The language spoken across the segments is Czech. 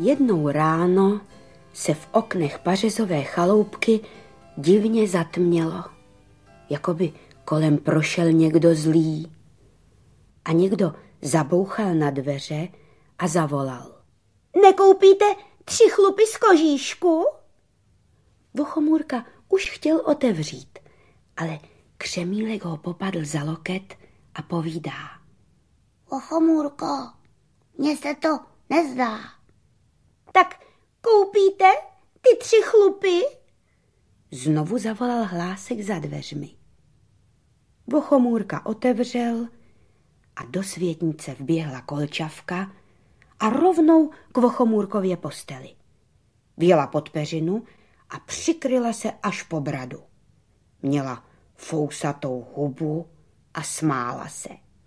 Jednou ráno se v oknech pařezové chaloupky divně zatmělo, jako by kolem prošel někdo zlý. A někdo zabouchal na dveře a zavolal. Nekoupíte 3 chlupy z kožíšku? Vochomůrka už chtěl otevřít, ale Křemílek ho popadl za loket a povídá. Vochomůrko, mně se to nezdá. Tak koupíte ty 3 chlupy? Znovu zavolal hlásek za dveřmi. Vochomůrka otevřel a do světnice vběhla Kolčavka a rovnou k Vochomůrkově posteli. Vjela pod peřinu a přikryla se až po bradu. Měla fousatou hubu a smála se.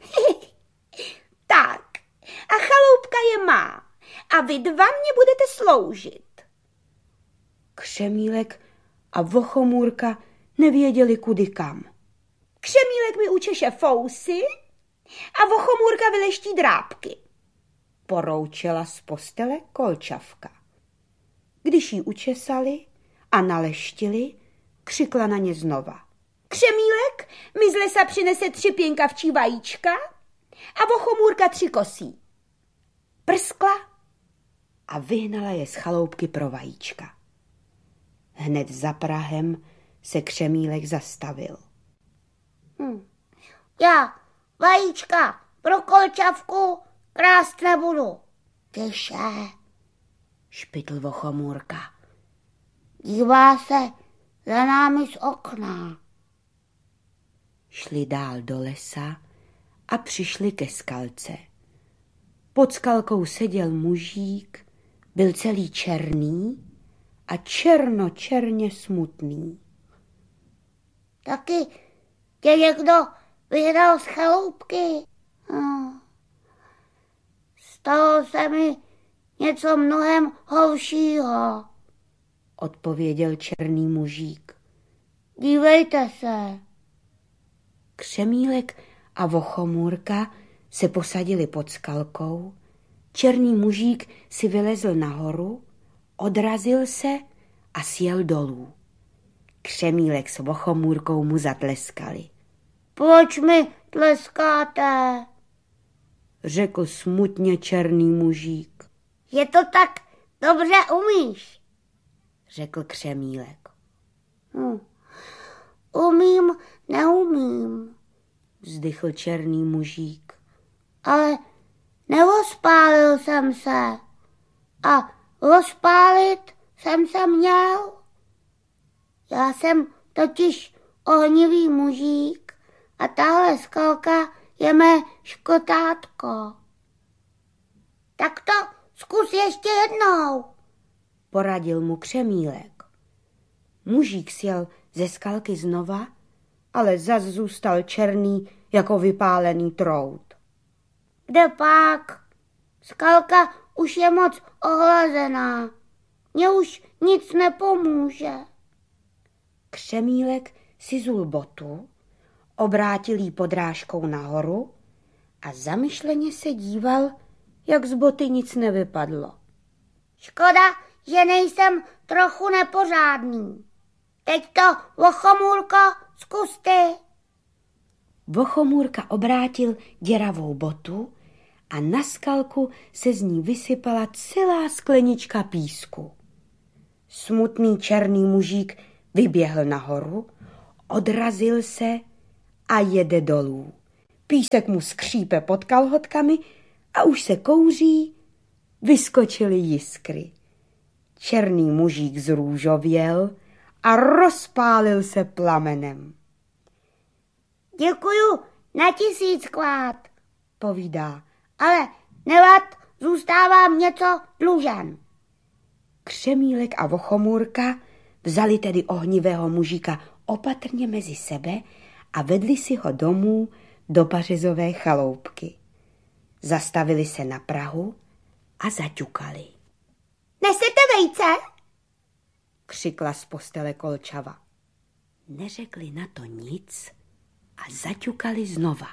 Tak, a chaloupka je má a vy 2 mě budete sloužit. Křemílek a Vochomůrka nevěděli kudy kam. Křemílek mi učeše fousy a Vochomůrka vyleští drápky, poroučela z postele Kolčavka. Když ji učesali a naleštili, křikla na ně znova. Křemílek mi z lesa přinese 3 pěnkavčí vajíčka a Vochomůrka 3 kosí. Prskla a vyhnala je z chaloupky pro vajíčka. Hned za prahem se Křemílek zastavil. Já vajíčka pro Kolčavku krást nebudu. Tyše, špitl Vochomůrka. Dívá se za námi z okna. Šli dál do lesa a přišli ke skalce. Pod skalkou seděl mužík, byl celý černý a černočerně smutný. Taky tě někdo vyhnal z chaloupky. Stalo se mi něco mnohem horšího, odpověděl černý mužík. Dívejte se. Křemílek a Vochomůrka se posadili pod skalkou, černý mužík si vylezl nahoru, odrazil se a sjel dolů. Křemílek s Vochomůrkou mu zatleskali. Proč mi tleskáte? Řekl smutně černý mužík. Je to tak dobře umíš, řekl Křemílek. Umím, neumím, vzdychl černý mužík. Ale nerozpálil jsem se a rozpálit jsem se měl. Já jsem totiž ohnivý mužík a tahle skalka je mé škotátko. Tak to zkus ještě jednou, poradil mu Křemílek. Mužík sjel ze skalky znova, ale zas zůstal černý jako vypálený trout. Kde pak? Skalka už je moc ohlazená. Mně už nic nepomůže. Křemílek si zul botu, obrátil jí podrážkou nahoru a zamyšleně se díval, jak z boty nic nevypadlo. Škoda, že nejsem trochu nepořádný. Teď to, Vochomůrko, zkus ty. Vochomůrka obrátil děravou botu a na skalku se z ní vysypala celá sklenička písku. Smutný černý mužík vyběhl nahoru, odrazil se a jede dolů. Písek mu skřípe pod kalhotkami a už se kouří, vyskočily jiskry. Černý mužík zrůžověl a rozpálil se plamenem. Děkuju na 1000krát, povídá, ale nevad, zůstávám něco dlužen. Křemílek a Vochomůrka vzali tedy ohnivého mužíka opatrně mezi sebe a vedli si ho domů do pařezové chaloupky. Zastavili se na prahu a zaťukali. Nesete vejce? Křikla z postele Kolčava. Neřekli na to nic a zaťukali znova.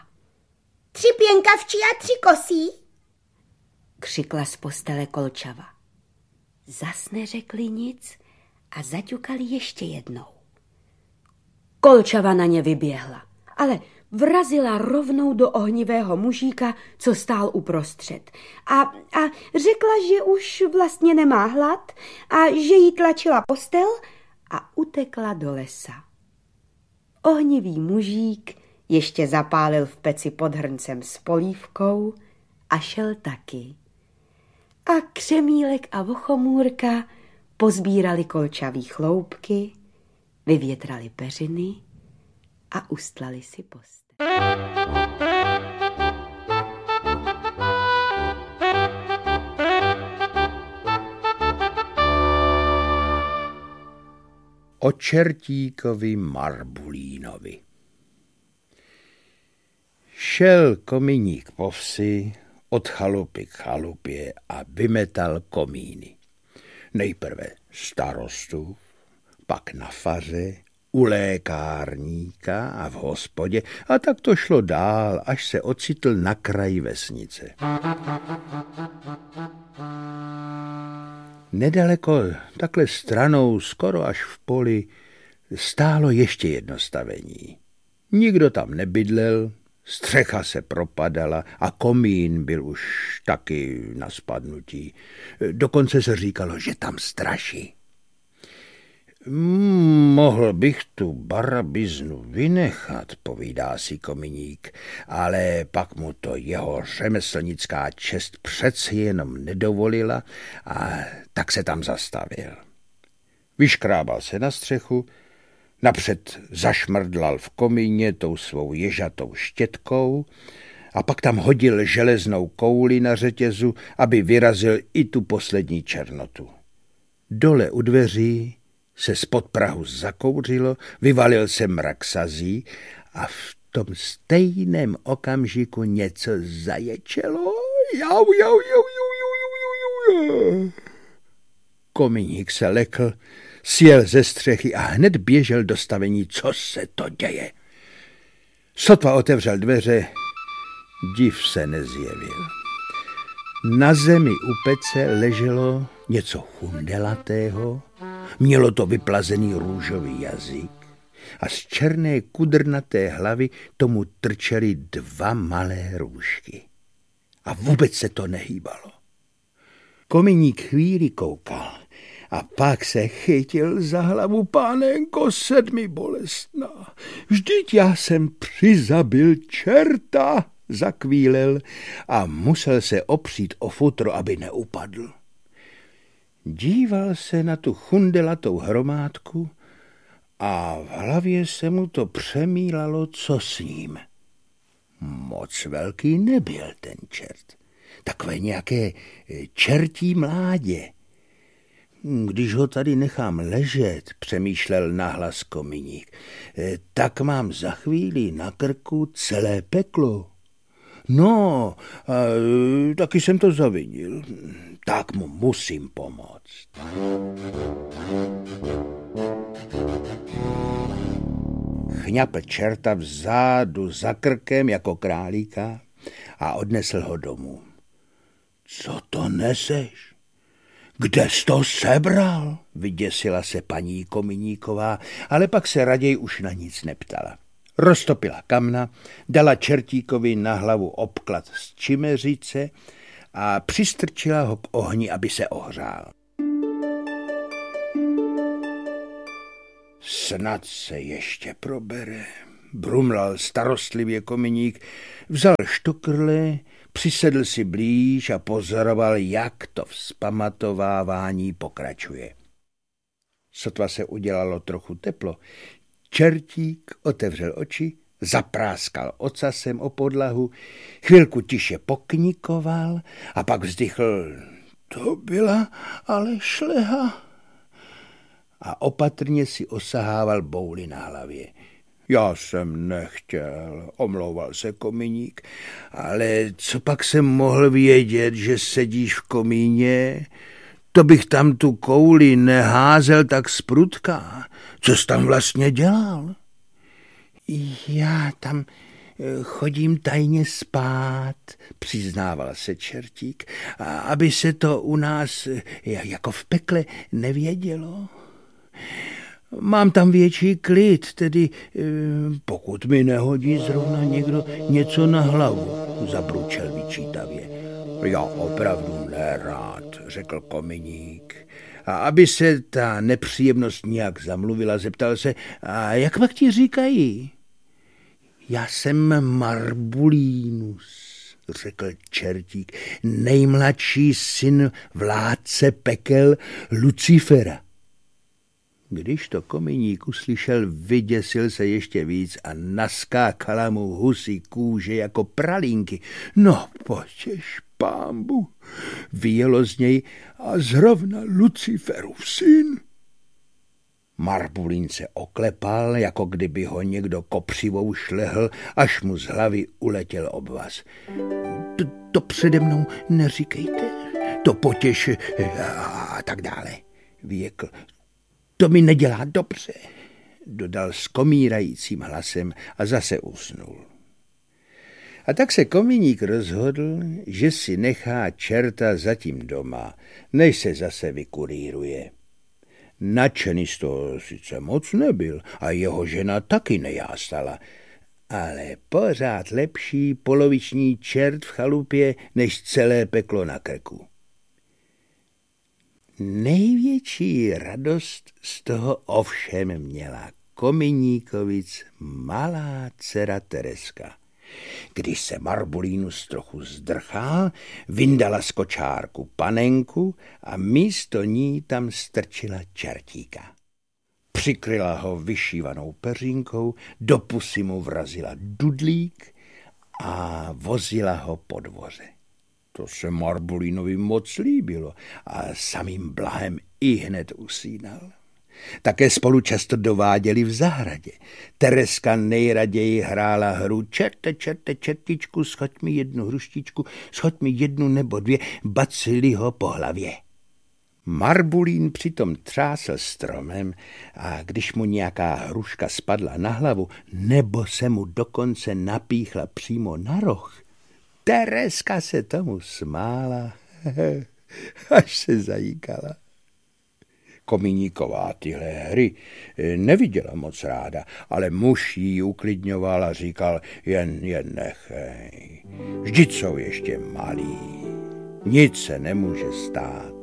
3 pěnkavčí a 3 kosí? Křikla z postele Kolčava. Zas neřekli nic a zaťukali ještě jednou. Kolčava na ně vyběhla, ale vrazila rovnou do ohnivého mužíka, co stál uprostřed. A řekla, že už vlastně nemá hlad a že jí tlačila postel a utekla do lesa. Ohnivý mužík ještě zapálil v peci pod hrncem s polívkou a šel taky. A Křemílek a Vochomůrka pozbírali kolčavý chloupky, vyvětrali peřiny a ustlali si postel. O čertíkovi Marbulínovi. Šel kominík po vsi od chalupy k chalupě a vymetal komíny. Nejprve starostu, pak na faře, u lékárníka a v hospodě a tak to šlo dál, až se ocitl na kraji vesnice. Nedaleko, takhle stranou, skoro až v poli, stálo ještě jedno stavení. Nikdo tam nebydlel, střecha se propadala a komín byl už taky na spadnutí. Dokonce se říkalo, že tam straší. Mohl bych tu barabiznu vynechat, povídá si kominík, ale pak mu to jeho řemeslnická čest přeci jenom nedovolila a tak se tam zastavil. Vyškrábal se na střechu, napřed zašmrdlal v komíně tou svou ježatou štětkou a pak tam hodil železnou kouli na řetězu, aby vyrazil i tu poslední černotu. Dole u dveří se spod prahu zakouřilo, vyvalil se mrak sazí a v tom stejném okamžiku něco zaječelo. Jau, jau, jau, jau, jau, jau, jau. Kominík se lekl, sjel ze střechy a hned běžel do stavení, co se to děje. Sotva otevřel dveře, div se nezjevil. Na zemi u pece leželo něco chundelatého, mělo to vyplazený růžový jazyk a z černé kudrnaté hlavy tomu trčely 2 malé růžky. A vůbec se to nehýbalo. Kominík chvíli koukal a pak se chytil za hlavu. Pánenko sedmibolestná, vždyť já jsem přizabil čerta, zakvílel a musel se opřít o futro, aby neupadl. Díval se na tu chundelatou hromádku a v hlavě se mu to přemílalo, co s ním. Moc velký nebyl ten čert. Takové nějaké čertí mládě. Když ho tady nechám ležet, přemýšlel nahlas kominík, tak mám za chvíli na krku celé peklo. No, taky jsem to zavinil. Tak mu musím pomoct. Chňapl čerta vzadu za krkem jako králíka a odnesl ho domů. Co to neseš? Kde jsi to sebral? Vyděsila se paní Kominíková, ale pak se raději už na nic neptala. Roztopila kamna, dala čertíkovi na hlavu obklad z čimeřice a přistrčila ho k ohni, aby se ohřál. Snad se ještě probere, brumlal starostlivě kominík, vzal štokrle, přisedl si blíž a pozoroval, jak to vzpamatovávání pokračuje. Sotva se udělalo trochu teplo, čertík otevřel oči, zapráskal ocasem o podlahu, chvilku tiše poknikoval a pak vzdychl, to byla ale šleha. A opatrně si osahával bouli na hlavě. Já jsem nechtěl, omlouval se kominík, ale co pak jsem mohl vědět, že sedíš v komíně? To bych tam tu kouli neházel tak zprudka. Co jsi tam vlastně dělal? Já tam chodím tajně spát, přiznával se Čertík, aby se to u nás jako v pekle nevědělo. Mám tam větší klid, tedy pokud mi nehodí zrovna někdo něco na hlavu, zabručel vyčítavě. Já opravdu nerád, řekl Kominík. A aby se ta nepříjemnost nějak zamluvila, zeptal se, a jak pak ti říkají? Já jsem Marbulínus, řekl Čertík, nejmladší syn vládce pekel Lucifera. Když to Kominík uslyšel, vyděsil se ještě víc a naskákala mu husí kůže jako pralínky. No potěš, pánbu, vyjelo z něj a zrovna Luciferův syn. Marbulín se oklepal, jako kdyby ho někdo kopřivou šlehl, až mu z hlavy uletěl obvaz. To přede mnou neříkejte, to potěš a tak dále, vyjekl. To mi nedělá dobře, dodal skomírajícím hlasem a zase usnul. A tak se Kominík rozhodl, že si nechá čerta zatím doma, než se zase vykuríruje. Nadšený z toho sice moc nebyl a jeho žena taky nejástala, ale pořád lepší poloviční čert v chalupě, než celé peklo na krku. Největší radost z toho ovšem měla Kominíkovic malá dcera Tereska. Když se Marbulínus trochu zdrchal, vyndala z kočárku panenku a místo ní tam strčila Čertíka. Přikryla ho vyšívanou peřínkou, do pusy mu vrazila dudlík a vozila ho po dvoře. To se Marbulínovi moc líbilo a samým blahem ihned usínal. Také spolu často dováděli v zahradě. Tereska nejraději hrála hru čerte, čertičku, schoď mi jednu hruštičku, schoď mi jednu nebo dvě, bacili ho po hlavě. Marbulín přitom třásl stromem a když mu nějaká hruška spadla na hlavu nebo se mu dokonce napíchla přímo na roh, Tereska se tomu smála, až se zajíkala. Kominíková tyhle hry neviděla moc ráda, ale muž jí uklidňoval a říkal, jen nechej, vždyť jsou ještě malí, nic se nemůže stát.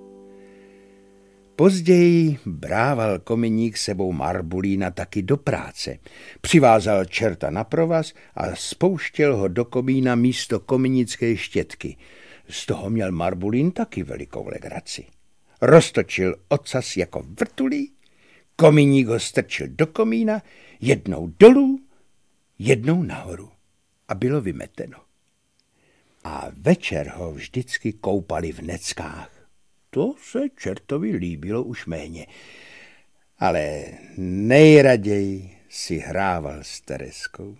Později brával Kominík sebou Marbulína taky do práce. Přivázal čerta na provaz a spouštěl ho do komína místo kominické štětky. Z toho měl Marbulín taky velikou legraci. Roztočil ocas jako vrtulí, Kominík ho strčil do komína, jednou dolů, jednou nahoru a bylo vymeteno. A večer ho vždycky koupali v neckách. To se čertovi líbilo už méně, ale nejraději si hrával s Tereskou.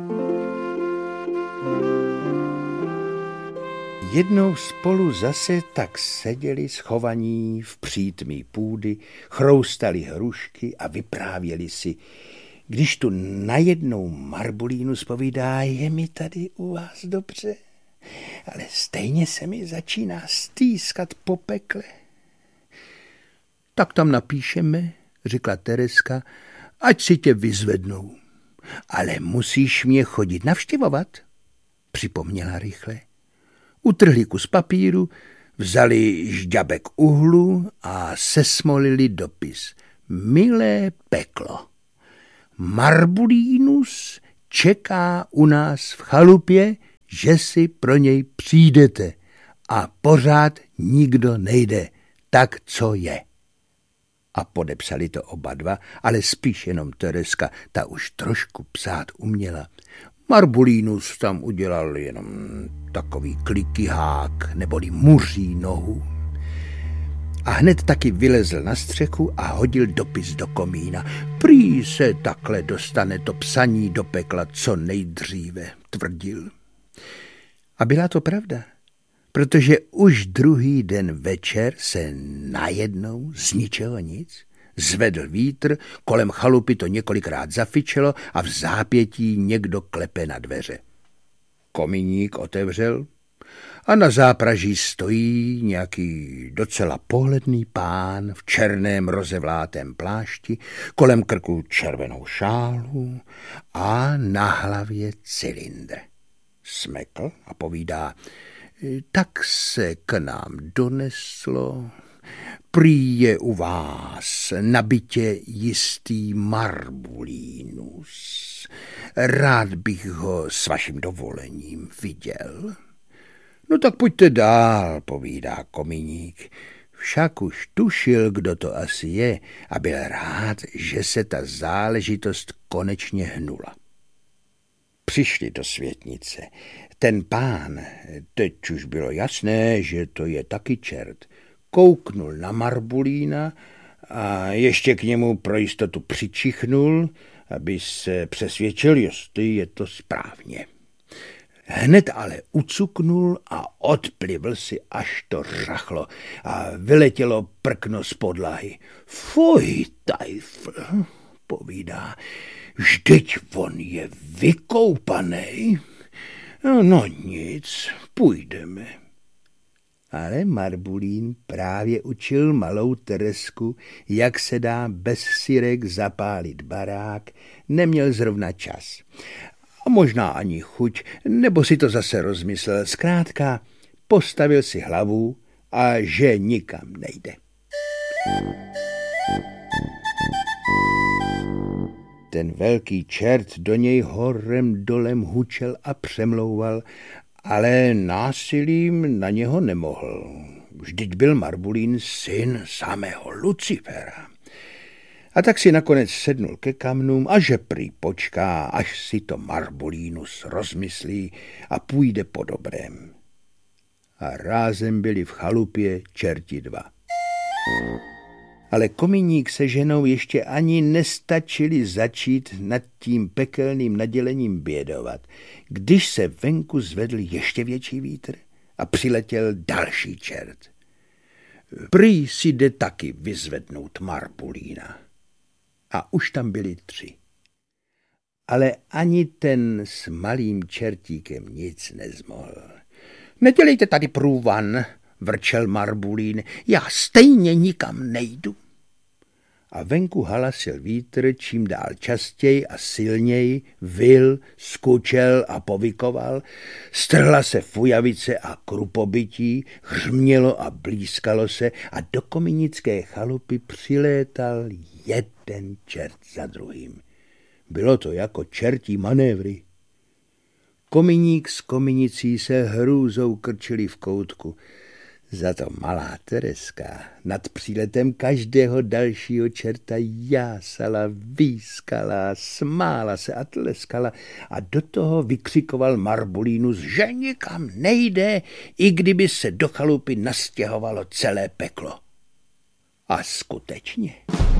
Jednou spolu zase tak seděli schovaní v přítmí půdy, chroustali hrušky a vyprávěli si, když tu najednou Marbulínus povídá, je mi tady u vás dobře, ale stejně se mi začíná stýskat po pekle. Tak tam napíšeme, řekla Tereska, ať si tě vyzvednou. Ale musíš mě chodit navštěvovat, připomněla rychle. Utrhli kus papíru, vzali žďabek uhlu a sesmolili dopis. Milé peklo, Marbulínus čeká u nás v chalupě, že si pro něj přijdete a pořád nikdo nejde, tak co je. A podepsali to oba dva, ale spíš jenom Tereska, ta už trošku psát uměla. Marbulínus tam udělal jenom takový klikihák neboli muří nohu. A hned taky vylezl na střechu a hodil dopis do komína. Prý se takhle dostane to psaní do pekla co nejdříve, tvrdil. A byla to pravda, protože už druhý den večer se najednou z ničeho nic Zvedl vítr, kolem chalupy to několikrát zafičelo a v zápětí někdo klepe na dveře. Kominík otevřel a na zápraží stojí nějaký docela pohledný pán v černém rozevlátém plášti, kolem krku červenou šálu a na hlavě cylindr. Smekl a povídá: tak se k nám doneslo, prý je u vás na bytě jistý Marbulínus. Rád bych ho s vaším dovolením viděl. No tak pojďte dál, povídá kominík. Však už tušil, kdo to asi je, a byl rád, že se ta záležitost konečně hnula. Přišli do světnice. Ten pán, teď už bylo jasné, že to je taky čert, kouknul na Marbulína a ještě k němu pro jistotu přičichnul, aby se přesvědčil, jestli je to správně. Hned ale ucuknul a odplivl si, až to řachlo a vyletělo prkno z podlahy. Fuj, tajfl, povídá, vždyť on je vykoupanej. No nic, půjdeme. Ale Marbulín právě učil malou Teresku, jak se dá bez syrek zapálit barák, neměl zrovna čas. A možná ani chuť, nebo si to zase rozmyslel. Zkrátka postavil si hlavu a že nikam nejde. Ten velký čert do něj horem dolem hučel a přemlouval, ale násilím na něho nemohl. Vždyť byl Marbulín syn samého Lucifera. A tak si nakonec sednul ke kamnům a že prý počká, až si to Marbulínus rozmyslí a půjde po dobrém. A rázem byli v chalupě čerti dva. Ale kominík se ženou ještě ani nestačili začít nad tím pekelným nadělením bědovat, když se venku zvedl ještě větší vítr a přiletěl další čert. Prý si jde taky vyzvednout Marbulína. A už tam byli 3. Ale ani ten s malým čertíkem nic nezmohl. Nedělejte tady průvan, vrčel Marbulín, já stejně nikam nejdu. A venku halasil vítr, čím dál častěji a silněji, vil, skučel a povykoval, strhla se fujavice a krupobytí, hřmělo a blízkalo se a do kominické chalupy přilétal jeden čert za druhým. Bylo to jako čertí manévry. Kominík s kominicí se hrůzou krčili v koutku. Za to malá Tereska nad příletem každého dalšího čerta jásala, výskala, smála se a tleskala a do toho vykřikoval Marbulínus, že nikam nejde, i kdyby se do chalupy nastěhovalo celé peklo. A skutečně.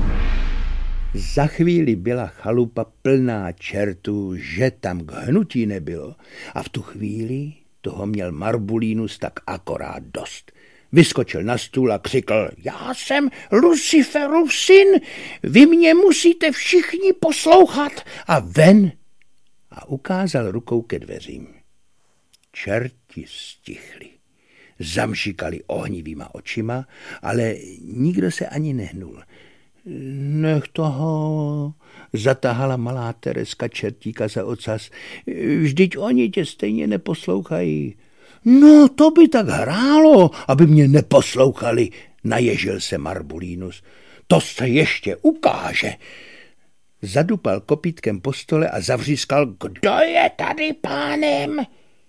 Za chvíli byla chalupa plná čertů, že tam k hnutí nebylo a v tu chvíli toho měl Marbulínus tak akorát dost. Vyskočil na stůl a křikl, já jsem Luciferův syn, vy mě musíte všichni poslouchat a ven. A ukázal rukou ke dveřím. Čerti stichli, zamšikali ohnivýma očima, ale nikdo se ani nehnul. Nech toho, zatahala malá Tereska čertíka za ocas, vždyť oni tě stejně neposlouchají. No, to by tak hrálo, aby mě neposlouchali, naježil se Marbulínus. To se ještě ukáže. Zadupal kopítkem po stole a zavřískal, kdo je tady pánem?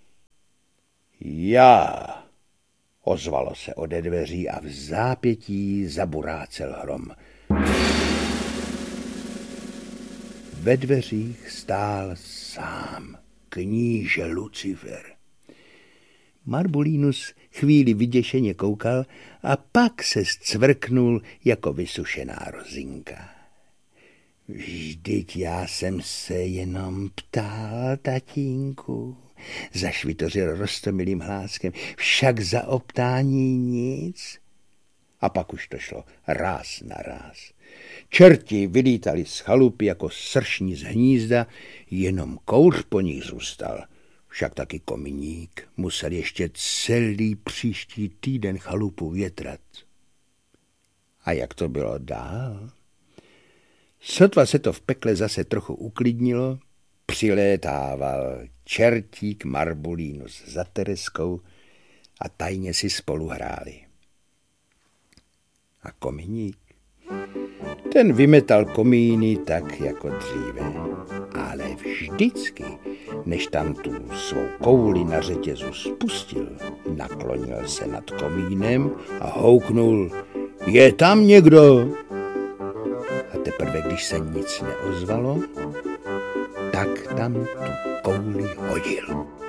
Já, ozvalo se ode dveří a v zápětí zaburácel hrom. Ve dveřích stál sám kníže Lucifer. Marbulínus chvíli vyděšeně koukal a pak se zcvrknul jako vysušená rozinka. Vždyť já jsem se jenom ptal, tatínku, zašvitořil roztomilým hláskem, však za optání nic. A pak už to šlo ráz na ráz. Čerti vylítali z chalupy jako sršní z hnízda, jenom kouř po nich zůstal. Však taky Kominík musel ještě celý příští týden chalupu větrat. A jak to bylo dál? Sotva se to v pekle zase trochu uklidnilo, přilétával čertík Marbulínus za Tereskou a tajně si spolu hráli. A Kominík, ten vymetal komíny tak jako dříve, ale vždycky, než tam tu svou kouli na řetězu spustil, naklonil se nad komínem a houknul: Je tam někdo? A teprve, když se nic neozvalo, tak tam tu kouli hodil.